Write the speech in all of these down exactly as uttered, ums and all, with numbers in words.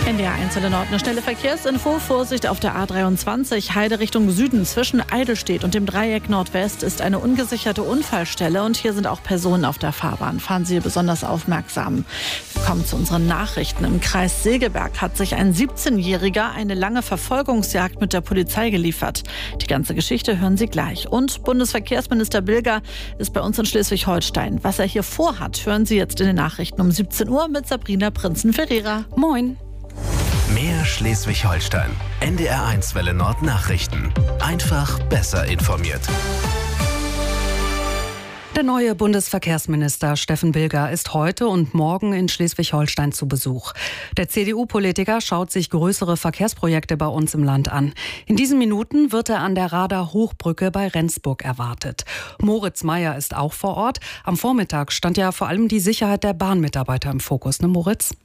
N D R eins Nord, eine schnelle Verkehrsinfo. Vorsicht auf der A dreiundzwanzig, Heide Richtung Süden. Zwischen Eidelstedt und dem Dreieck Nordwest ist eine ungesicherte Unfallstelle und hier sind auch Personen auf der Fahrbahn. Fahren Sie besonders aufmerksam. Wir kommen zu unseren Nachrichten. Im Kreis Segeberg hat sich ein siebzehnjähriger eine lange Verfolgungsjagd mit der Polizei geliefert. Die ganze Geschichte hören Sie gleich. Und Bundesverkehrsminister Bilger ist bei uns in Schleswig-Holstein. Was er hier vorhat, hören Sie jetzt in den Nachrichten um siebzehn Uhr mit Sabrina Prinzen-Ferreira. Moin. Mehr Schleswig-Holstein. N D R eins Welle Nord Nachrichten. Einfach besser informiert. Der neue Bundesverkehrsminister Steffen Bilger ist heute und morgen in Schleswig-Holstein zu Besuch. Der C D U-Politiker schaut sich größere Verkehrsprojekte bei uns im Land an. In diesen Minuten wird er an der Radar-Hochbrücke bei Rendsburg erwartet. Moritz Meyer ist auch vor Ort. Am Vormittag stand ja vor allem die Sicherheit der Bahnmitarbeiter im Fokus, ne Moritz?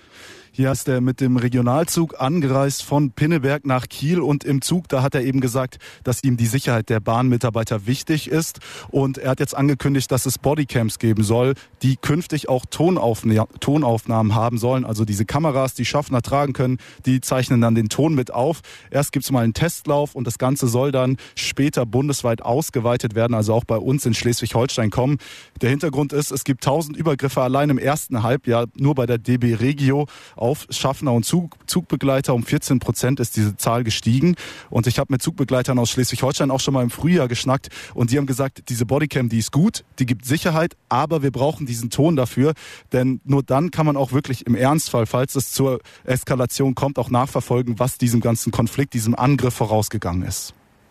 Hier ist er mit dem Regionalzug angereist von Pinneberg nach Kiel und im Zug, da hat er eben gesagt, dass ihm die Sicherheit der Bahnmitarbeiter wichtig ist und er hat jetzt angekündigt, dass es Bodycams geben soll, die künftig auch Tonaufna- Tonaufnahmen haben sollen, also diese Kameras, die Schaffner tragen können, die zeichnen dann den Ton mit auf. Erst gibt es mal einen Testlauf und das Ganze soll dann später bundesweit ausgeweitet werden, also auch bei uns in Schleswig-Holstein kommen. Der Hintergrund ist, es gibt tausend Übergriffe allein im ersten Halbjahr, nur bei der D B Regio auf Schaffner und Zug, Zugbegleiter. Um vierzehn Prozent ist diese Zahl gestiegen. Und ich habe mit Zugbegleitern aus Schleswig-Holstein auch schon mal im Frühjahr geschnackt. Und die haben gesagt, diese Bodycam, die ist gut, die gibt Sicherheit, aber wir brauchen diesen Ton dafür. Denn nur dann kann man auch wirklich im Ernstfall, falls es zur Eskalation kommt, auch nachverfolgen, was diesem ganzen Konflikt, diesem Angriff vorausgegangen ist.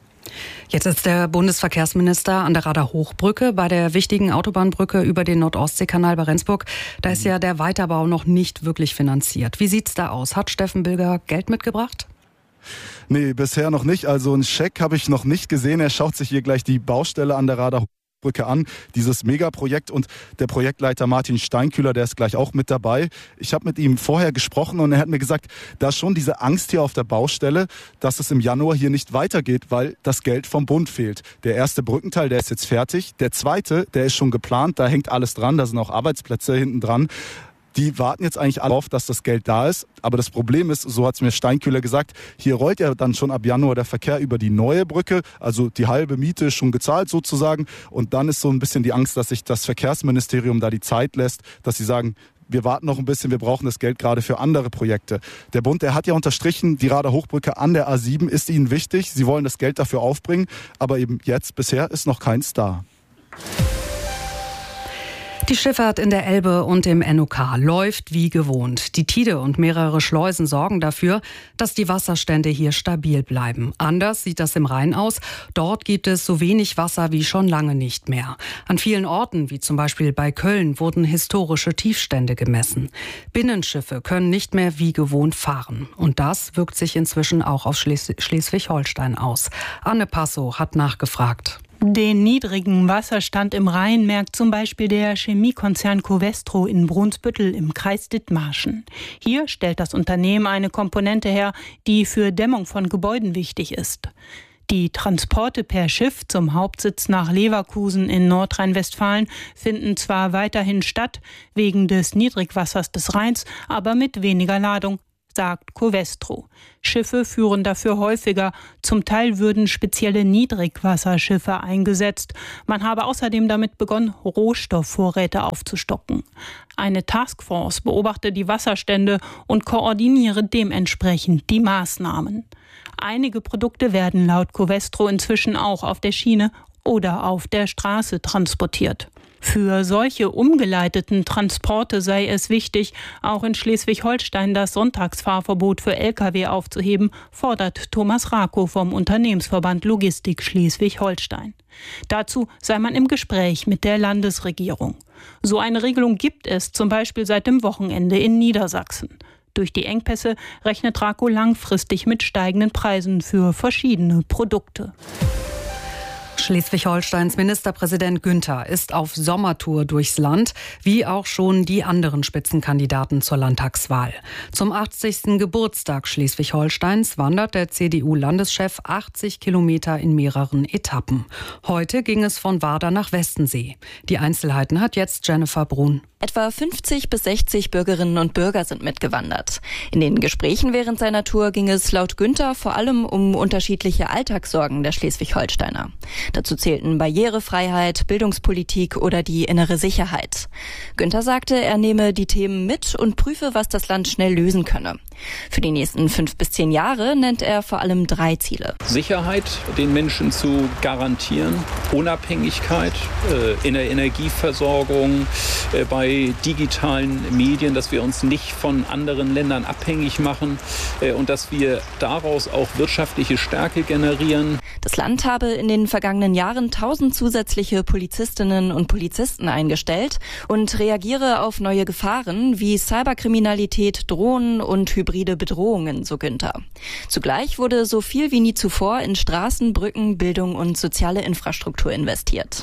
Jetzt ist der Bundesverkehrsminister an der Radar-Hochbrücke bei der wichtigen Autobahnbrücke über den Nord-Ostsee-Kanal bei Rendsburg. Da ist ja der Weiterbau noch nicht wirklich finanziert. Wie sieht's da aus? Hat Steffen Bilger Geld mitgebracht? Nee, bisher noch nicht. Also einen Scheck habe ich noch nicht gesehen. Er schaut sich hier gleich die Baustelle an der Radar-Hochbrücke an, dieses Megaprojekt, und der Projektleiter Martin Steinkühler, der ist gleich auch mit dabei. Ich habe mit ihm vorher gesprochen und er hat mir gesagt, da ist schon diese Angst hier auf der Baustelle, dass es im Januar hier nicht weitergeht, weil das Geld vom Bund fehlt. Der erste Brückenteil, der ist jetzt fertig. Der zweite, der ist schon geplant, da hängt alles dran, da sind auch Arbeitsplätze hinten dran. Die warten jetzt eigentlich alle auf, dass das Geld da ist. Aber das Problem ist, so hat es mir Steinkühler gesagt, hier rollt ja dann schon ab Januar der Verkehr über die neue Brücke. Also die halbe Miete ist schon gezahlt sozusagen. Und dann ist so ein bisschen die Angst, dass sich das Verkehrsministerium da die Zeit lässt, dass sie sagen, wir warten noch ein bisschen, wir brauchen das Geld gerade für andere Projekte. Der Bund, der hat ja unterstrichen, die Radar-Hochbrücke an der A sieben ist ihnen wichtig. Sie wollen das Geld dafür aufbringen. Aber eben jetzt, bisher ist noch keins da. Die Schifffahrt in der Elbe und im N O K läuft wie gewohnt. Die Tide und mehrere Schleusen sorgen dafür, dass die Wasserstände hier stabil bleiben. Anders sieht das im Rhein aus. Dort gibt es so wenig Wasser wie schon lange nicht mehr. An vielen Orten, wie zum Beispiel bei Köln, wurden historische Tiefstände gemessen. Binnenschiffe können nicht mehr wie gewohnt fahren. Und das wirkt sich inzwischen auch auf Schles- Schleswig-Holstein aus. Anne Passow hat nachgefragt. Den niedrigen Wasserstand im Rhein merkt zum Beispiel der Chemiekonzern Covestro in Brunsbüttel im Kreis Dithmarschen. Hier stellt das Unternehmen eine Komponente her, die für Dämmung von Gebäuden wichtig ist. Die Transporte per Schiff zum Hauptsitz nach Leverkusen in Nordrhein-Westfalen finden zwar weiterhin statt, wegen des Niedrigwassers des Rheins, aber mit weniger Ladung, sagt Covestro. Schiffe führen dafür häufiger. Zum Teil würden spezielle Niedrigwasserschiffe eingesetzt. Man habe außerdem damit begonnen, Rohstoffvorräte aufzustocken. Eine Taskforce beobachte die Wasserstände und koordiniere dementsprechend die Maßnahmen. Einige Produkte werden laut Covestro inzwischen auch auf der Schiene oder auf der Straße transportiert. Für solche umgeleiteten Transporte sei es wichtig, auch in Schleswig-Holstein das Sonntagsfahrverbot für L K W aufzuheben, fordert Thomas Rakow vom Unternehmensverband Logistik Schleswig-Holstein. Dazu sei man im Gespräch mit der Landesregierung. So eine Regelung gibt es zum Beispiel seit dem Wochenende in Niedersachsen. Durch die Engpässe rechnet Rakow langfristig mit steigenden Preisen für verschiedene Produkte. Schleswig-Holsteins Ministerpräsident Günther ist auf Sommertour durchs Land, wie auch schon die anderen Spitzenkandidaten zur Landtagswahl. Zum achtzigsten Geburtstag Schleswig-Holsteins wandert der C D U-Landeschef achtzig Kilometer in mehreren Etappen. Heute ging es von Warder nach Westensee. Die Einzelheiten hat jetzt Jennifer Brun. Etwa fünfzig bis sechzig Bürgerinnen und Bürger sind mitgewandert. In den Gesprächen während seiner Tour ging es laut Günther vor allem um unterschiedliche Alltagssorgen der Schleswig-Holsteiner. Dazu zählten Barrierefreiheit, Bildungspolitik oder die innere Sicherheit. Günther sagte, er nehme die Themen mit und prüfe, was das Land schnell lösen könne. Für die nächsten fünf bis zehn Jahre nennt er vor allem drei Ziele. Sicherheit den Menschen zu garantieren, Unabhängigkeit äh, in der Energieversorgung, äh, bei digitalen Medien, dass wir uns nicht von anderen Ländern abhängig machen äh, und dass wir daraus auch wirtschaftliche Stärke generieren. Das Land habe in den vergangenen Jahren tausend zusätzliche Polizistinnen und Polizisten eingestellt und reagiere auf neue Gefahren wie Cyberkriminalität, Drohnen und hybride Bedrohungen, so Günther. Zugleich wurde so viel wie nie zuvor in Straßen, Brücken, Bildung und soziale Infrastruktur investiert.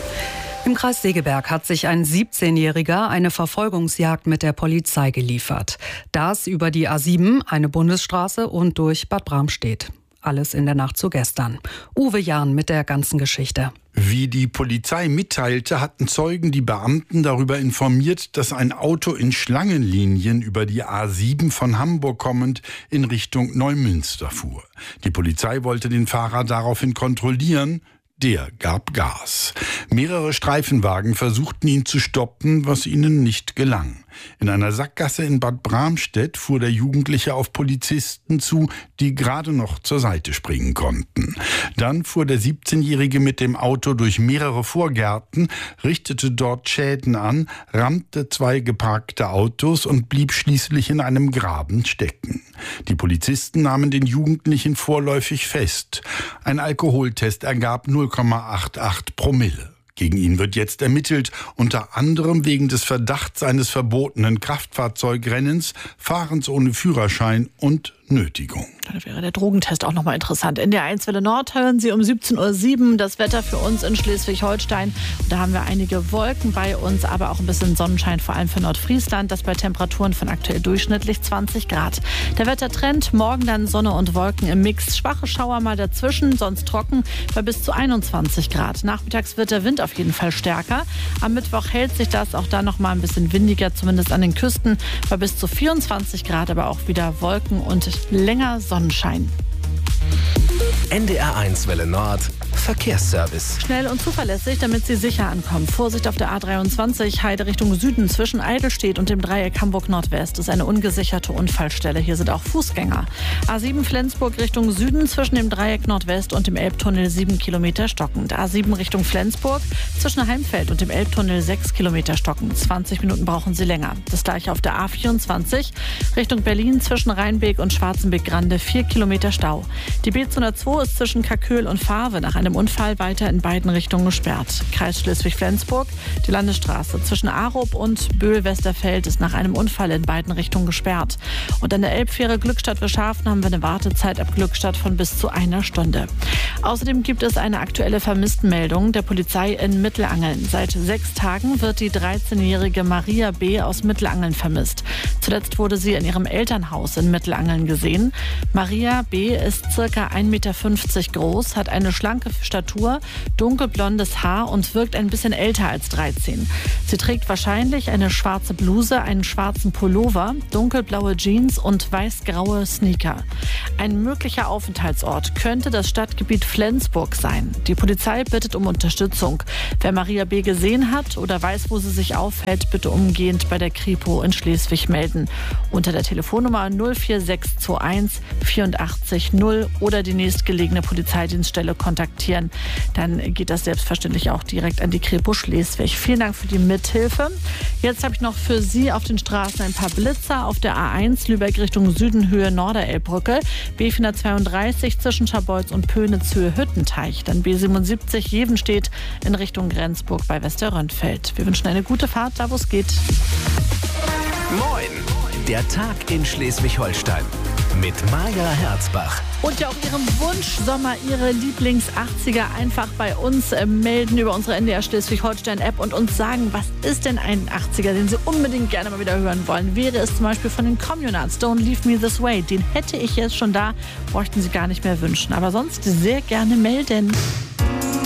Im Kreis Segeberg hat sich ein siebzehnjähriger eine Verfolgungsjagd mit der Polizei geliefert. Das über die A sieben, eine Bundesstraße und durch Bad Bramstedt. Alles in der Nacht zu gestern. Uwe Jahn mit der ganzen Geschichte. Wie die Polizei mitteilte, hatten Zeugen die Beamten darüber informiert, dass ein Auto in Schlangenlinien über die A sieben von Hamburg kommend in Richtung Neumünster fuhr. Die Polizei wollte den Fahrer daraufhin kontrollieren. Der gab Gas. Mehrere Streifenwagen versuchten ihn zu stoppen, was ihnen nicht gelang. In einer Sackgasse in Bad Bramstedt fuhr der Jugendliche auf Polizisten zu, die gerade noch zur Seite springen konnten. Dann fuhr der siebzehnjährige mit dem Auto durch mehrere Vorgärten, richtete dort Schäden an, rammte zwei geparkte Autos und blieb schließlich in einem Graben stecken. Die Polizisten nahmen den Jugendlichen vorläufig fest. Ein Alkoholtest ergab null Komma achtundachtzig Promille. Gegen ihn wird jetzt ermittelt, unter anderem wegen des Verdachts eines verbotenen Kraftfahrzeugrennens, Fahrens ohne Führerschein und Nötigung. Da wäre der Drogentest auch nochmal interessant. In der eins Welle Nord hören Sie um siebzehn Uhr sieben das Wetter für uns in Schleswig-Holstein. Da haben wir einige Wolken bei uns, aber auch ein bisschen Sonnenschein, vor allem für Nordfriesland. Das bei Temperaturen von aktuell durchschnittlich zwanzig Grad. Der Wettertrend, morgen dann Sonne und Wolken im Mix. Schwache Schauer mal dazwischen, sonst trocken bei bis zu einundzwanzig Grad. Nachmittags wird der Wind auf jeden Fall stärker. Am Mittwoch hält sich das auch da nochmal ein bisschen windiger, zumindest an den Küsten. Bei bis zu vierundzwanzig Grad, aber auch wieder Wolken und länger Sonnenschein. N D R eins Welle Nord Verkehrsservice. Schnell und zuverlässig, damit Sie sicher ankommen. Vorsicht auf der A dreiundzwanzig, Heide Richtung Süden. Zwischen Eidelstedt und dem Dreieck Hamburg-Nordwest ist eine ungesicherte Unfallstelle. Hier sind auch Fußgänger. A sieben Flensburg Richtung Süden. Zwischen dem Dreieck Nordwest und dem Elbtunnel sieben Kilometer stockend. A sieben Richtung Flensburg. Zwischen Heimfeld und dem Elbtunnel sechs Kilometer stockend. zwanzig Minuten brauchen Sie länger. Das gleiche auf der A vierundzwanzig Richtung Berlin. Zwischen Rheinbeek und Schwarzenbeck-Grande vier Kilometer Stau. Die B zweihundertzwei ist zwischen Kaköhl und Fahrwe nach einem Unfall weiter in beiden Richtungen gesperrt. Kreis Schleswig-Flensburg, die Landesstraße zwischen Arup und Böhl-Westerfeld ist nach einem Unfall in beiden Richtungen gesperrt. Und an der Elbfähre Glückstadt-Wischhafen haben wir eine Wartezeit ab Glückstadt von bis zu einer Stunde. Außerdem gibt es eine aktuelle Vermisstenmeldung der Polizei in Mittelangeln. Seit sechs Tagen wird die dreizehnjährige Maria B. aus Mittelangeln vermisst. Zuletzt wurde sie in ihrem Elternhaus in Mittelangeln gesehen. Maria B. ist circa ein Meter fünfzig groß, hat eine schlanke Statur, dunkelblondes Haar und wirkt ein bisschen älter als dreizehn. Sie trägt wahrscheinlich eine schwarze Bluse, einen schwarzen Pullover, dunkelblaue Jeans und weiß-graue Sneaker. Ein möglicher Aufenthaltsort könnte das Stadtgebiet Flensburg sein. Die Polizei bittet um Unterstützung. Wer Maria B. gesehen hat oder weiß, wo sie sich aufhält, bitte umgehend bei der Kripo in Schleswig melden. Unter der Telefonnummer null vier sechs zwei eins vierundachtzig null oder die nächstgelegene Polizeidienststelle kontaktieren. Dann geht das selbstverständlich auch direkt an die Kripo Schleswig. Vielen Dank für die Mithilfe. Jetzt habe ich noch für Sie auf den Straßen ein paar Blitzer. Auf der A eins Lübeck Richtung Süden Höhe Norderelbbrücke, B vierhundertzweiunddreißig zwischen Scharbeutz und Pönitz Höhe Hüttenteich, dann B siebenundsiebzig Jevenstedt in Richtung Grenzburg bei Westerrönfeld. Wir wünschen eine gute Fahrt, da wo es geht. Moin, der Tag in Schleswig-Holstein mit Maja Herzbach. Und ja auch Ihrem Wunschsommer, Ihre Lieblings-achtziger einfach bei uns äh, melden über unsere N D R Schleswig-Holstein-App und uns sagen, was ist denn ein achtziger, den Sie unbedingt gerne mal wieder hören wollen. Wäre es zum Beispiel von den Communards, Don't Leave Me This Way. Den hätte ich jetzt schon da, bräuchten Sie gar nicht mehr wünschen. Aber sonst sehr gerne melden.